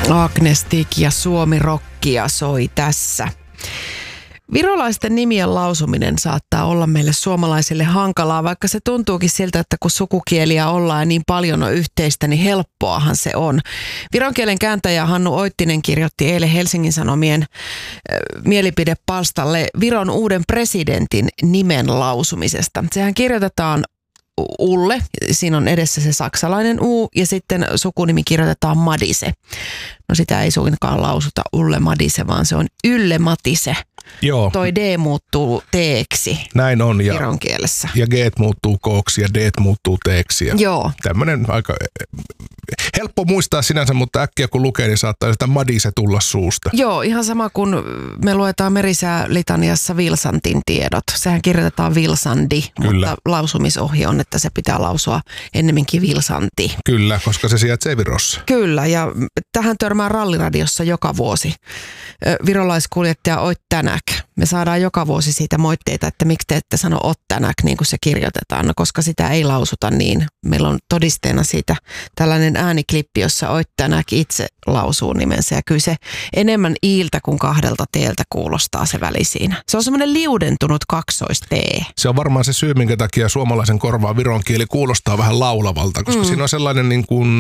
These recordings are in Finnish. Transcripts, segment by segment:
Agnestic ja Suomi-rockia soi tässä. Virolaisten nimien lausuminen saattaa olla meille suomalaisille hankalaa, vaikka se tuntuukin siltä, että kun sukukieliä ollaan ja niin paljon on yhteistä, niin helppoahan se on. Viron kielen kääntäjä Hannu Oittinen kirjoitti eilen Helsingin Sanomien mielipidepalstalle Viron uuden presidentin nimen lausumisesta. Sehän kirjoitetaan Ulle, siinä on edessä se saksalainen U ja sitten sukunimi kirjoitetaan Madise. No sitä ei suinkaan lausuta Ulle Madise, vaan se on Ylle Matise. Joo. Toi D muuttuu T-ksi. Näin on. Ja viron kielessä. Ja G muuttuu K-ksi ja D muuttuu T-ksi. Joo. Tämmöinen aika helppo muistaa sinänsä, mutta äkkiä kun lukee, niin saattaa sitä Madise tulla suusta. Joo, ihan sama kuin me luetaan Merisää-litaniassa Vilsantin tiedot. Sehän kirjoitetaan Vilsandi, Kyllä. mutta lausumisohje on, että se pitää lausua ennemminkin Vilsanti. Kyllä, koska se sijaitsee Virossa. Kyllä, ja tähän törmää Ralliradiossa joka vuosi. Virolaiskuljettaja Oit Tänäk. Me saadaan joka vuosi siitä moitteita, että miksi te ette sano Ot Tänäk niin kuin se kirjoitetaan, no, koska sitä ei lausuta niin. Meillä on todisteena siitä tällainen ääniklippi, jossa Oit Tänäk itse lausuu nimensä ja kyllä se enemmän iiltä kuin kahdelta teeltä kuulostaa se väli siinä. Se on semmoinen liudentunut kaksois-tee. Se on varmaan se syy, minkä takia suomalaisen korvaan viron kieli kuulostaa vähän laulavalta, koska siinä on sellainen niin kuin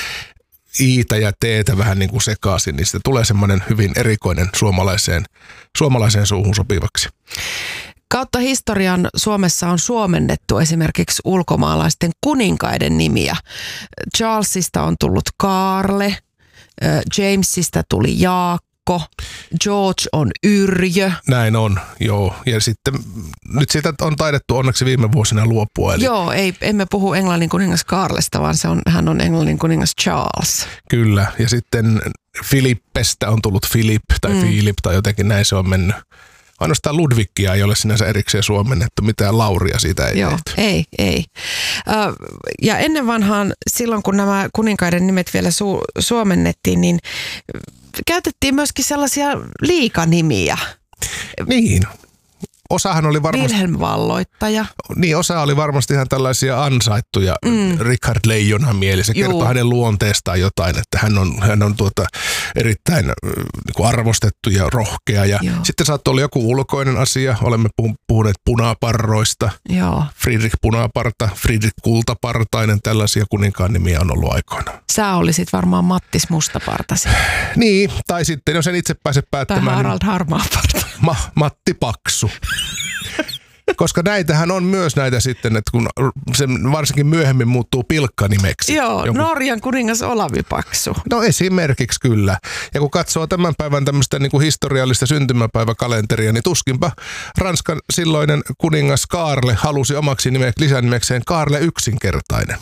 iitä ja teetä vähän niin kuin sekaisin, niin sitten tulee semmoinen hyvin erikoinen suomalaiseen suuhun sopivaksi. Kautta historian Suomessa on suomennettu esimerkiksi ulkomaalaisten kuninkaiden nimiä. Charlesista on tullut Kaarle, Jamesista tuli Jaakko, George on Yrjö. Näin on, joo. Ja sitten nyt siitä on taidettu onneksi viime vuosina luopua. Eli joo, emme puhu Englannin kuningas Kaarlesta, vaan hän on Englannin kuningas Charles. Kyllä, ja sitten Filippestä on tullut Philip tai Philip tai jotenkin näin se on mennyt. Ainoastaan Ludvigia ei ole sinänsä erikseen suomennettu, mitään Lauria siitä ei tehty. Ei. Ja ennen vanhaan, silloin kun nämä kuninkaiden nimet vielä suomennettiin, niin käytettiin myöskin sellaisia liikanimiä. Niin. Osahan oli varmasti Wilhelm Valloittaja. Niin, osa oli varmasti ihan tällaisia ansaittuja. Richard Leijonhan mieli. Se kertoo hänen luonteestaan jotain, että hän on erittäin niin kuin arvostettu ja rohkea. Ja sitten saattoi olla joku ulkoinen asia. Olemme puhuneet punaparroista. Joo. Friedrich Punaparta, Friedrich Kultapartainen, tällaisia kuninkaan nimiä on ollut aikoinaan. Sä olisit varmaan Mattis Mustapartasi. Niin, tai sitten jos en itse pääse päättämään. Tai Harald Harmaaparta. Matti Paksu. Koska näitähän on myös näitä sitten, että kun se varsinkin myöhemmin muuttuu pilkkanimeksi. Joo, Norjan kuningas Olavi Paksu. No esimerkiksi kyllä. Ja kun katsoo tämän päivän tämmöistä niin kuin historiallista syntymäpäiväkalenteria, niin tuskinpa Ranskan silloinen kuningas Kaarle halusi omaksi lisänimekseen Kaarle yksinkertainen.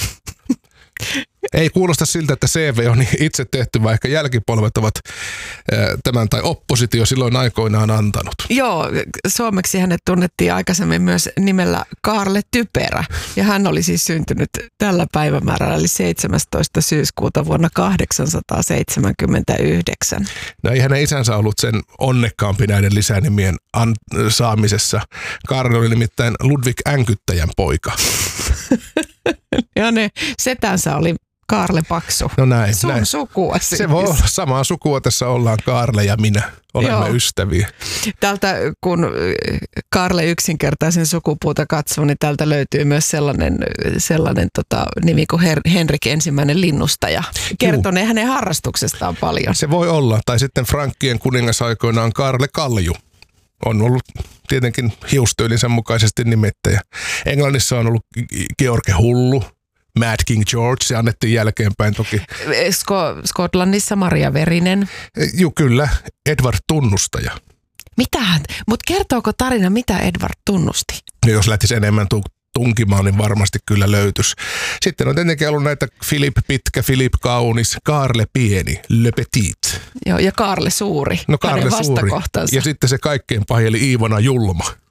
Ei kuulosta siltä, että CV on itse tehty, vaikka jälkipolvet ovat tämän tai oppositio silloin aikoinaan antanut. Joo, suomeksi hänet tunnettiin aikaisemmin myös nimellä Kaarle Typerä. Ja hän oli siis syntynyt tällä päivämäärällä, eli 17. syyskuuta vuonna 879. No ei hänen isänsä ollut sen onnekkaampi näiden lisänimien saamisessa. Kaarle oli nimittäin Ludwig Änkyttäjän poika. Ja ne setänsä oli Kaarle Paksu. No näin. Sun sukua siis. Se voi olla samaa sukua, tässä ollaan Kaarle ja minä. Olemme ystäviä. Täältä kun Kaarle yksinkertaisen sukupuuta katsoo, niin täältä löytyy myös sellainen nimi kuin Henrik ensimmäinen linnustaja. Kertonee hänen harrastuksestaan paljon. Se voi olla. Tai sitten Frankkien kuningasaikoinaan Kaarle Kalju. On ollut tietenkin hiustyylinsä mukaisesti nimittäjä. Englannissa on ollut George Hullu, Mad King George, se annettiin jälkeenpäin toki. Skotlannissa Maria Verinen. Joo, kyllä. Edward Tunnustaja. Mitähän? Mutta kertooko tarina, mitä Edward tunnusti? No, jos lähtisi enemmän tunkimaan, niin varmasti kyllä löytyisi. Sitten on tietenkin ollut näitä Philip Pitkä, Philip Kaunis, Kaarle Pieni, Le Petit. Joo, ja Kaarle Suuri. No Kaarle Suuri. Ja sitten se kaikkein pahin, eli Iivona Julma.